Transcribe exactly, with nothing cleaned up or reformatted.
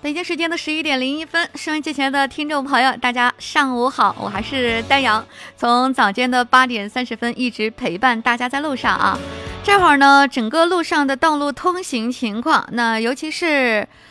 北京时间的十一点零一分，收音机前的听众朋友，大家上午好，我还是丹阳，从早间的八点三十分一直陪伴大家在路上啊。这会儿呢，整个路上的道路通行情况，那尤其是